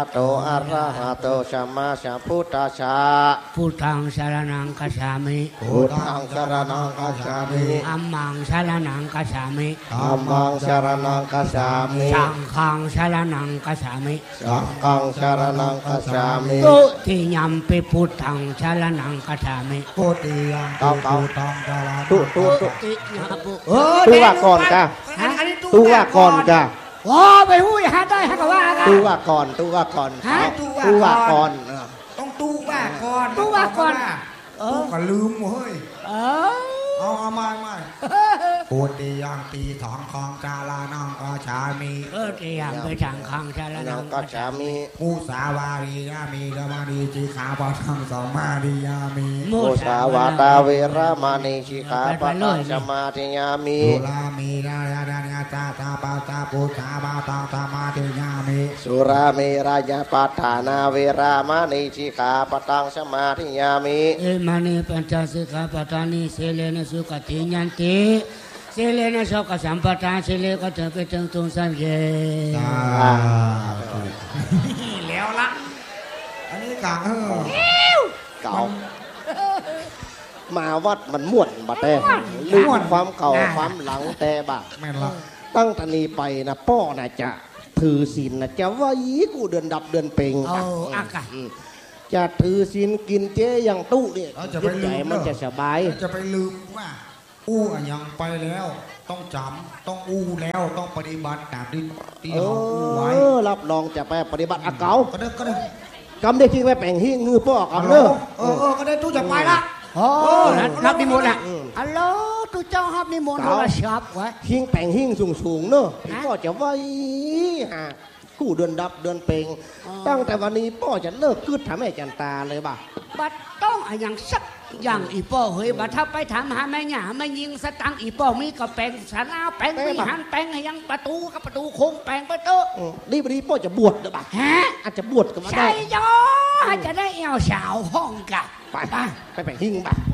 โตอะระหะโตสัมมาสัมพุทธัสสะพุทธังสรณังคัจฉามิพุทธังสรณังคัจฉามิธัมมังสรณังคัจฉามิธัมมังสรณังคัจฉามิสังฆังสรณังคัจฉามิสังฆังสรณังคัจฉามิตุติยัมปิพุทธังสรณังคัจฉามิตุติยัมปิพุทธังสรณังตุติยัมปุตุว่าก่อนกะตุว่าก่อนกะโอ้ไปหู้ยหาได้ฮะก็ว่ากันตุว่าก่อนตุว่าก่อนตุว่าก่อนต้องตูว่าก่อนตูว่าก่อนก็ลืมเฮ้ยเอาไม่ปุติยังปีทองคองจาลานังกัจฉามิปุติยังปีทองคองจาลานังกัจฉามิมุสาวารียามีธรรมดีจิขาปะทังสมาธิยามิมุสาวาตาเวรมณีจิขาปะทังสมาธิยามิสุรามีราญาญาตาตาปาตาปุถาปาตังสมาธิยามิสุรามีราญาปาฐานาเวรมณีจิขาปะทังสมาธิยามิเอมานิปัญจสิกขาปทานิเสเลนะสุขติญันติเสเลนะโสกสัมปทานเสเลก็จะไปถึงตุงสัมเยแล้วละอันนี้กะเก่ามาวัดมันม่วนบัดแต่ลืมความเก่าความหลังแต่บ่าตั้งแต่นี้ไปนะพ่อน่ะจะถือศีลนะจะว่ายีกูเดือนดับเดือนเป่งจะถือศีลกินเจอย่างตู้เนี่ยจิตใจมันจะสบายจะไปลืมว่าอู้ยังไปแล้วต้องจำต้องอู้แล้วต้องปฏิบัติตามที่เราอู้ไว้รับรองจะไปปฏิบัติเก่าก็ได้กำได้ทิ้งไว้แป่งหิ้งงือพ่อกับเนอะก็ได้ตู้จะไปละรับนิมนต์อ่ะฮัลโหลตู้เจ้ารับนิมนต์โทรศัพท์ไว้หิ้งแป่งหิ้งสูงเนอะพ่อจะไว้กูเดือนดับเดือนเป่งตั้งแต่วันนี้พ่อจะเลิกคืดทำให้จันตาเลยบ่ะบัดต้องอย่างสักอย่างอีป้อเฮ้ยบัดถ้าไปถามหาแม่หญ่ไม่ยิงสตังอีป้อมีก็แปลงสาราแปลงวิหารแปลงยังประตูกับประตูโค้งแปลงประตูนี่วันนี้พ่อจะบวชหรือเปล่าอาจจะบวชก็มาได้ใช่จ้าจะได้เอวสาวห้องกับไปแป่งหิ้งบ่ะ